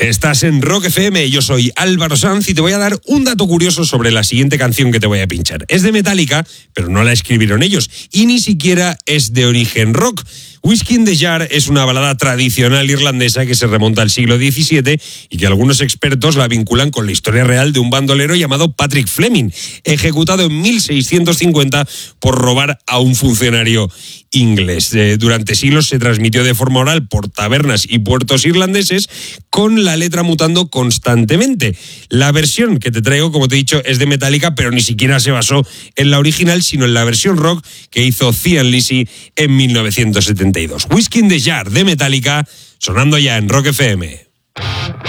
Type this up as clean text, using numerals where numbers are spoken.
Estás en Rock FM, yo soy Álvaro Sanz y te voy a dar un dato curioso sobre la siguiente canción que te voy a pinchar. Es de Metallica, pero no la escribieron ellos y ni siquiera es de origen rock. Whiskey in the Jar es una balada tradicional irlandesa que se remonta al siglo XVII y que algunos expertos la vinculan con la historia real de un bandolero llamado Patrick Fleming, ejecutado en 1650 por robar a un funcionario inglés. Durante siglos se transmitió de forma oral por tabernas y puertos irlandeses, con la letra mutando constantemente. La versión que te traigo, como te he dicho, es de Metallica, pero ni siquiera se basó en la original, sino en la versión rock que hizo Ian Lisi en 1972. Whiskey in the Jar de Metallica, sonando ya en Rock FM.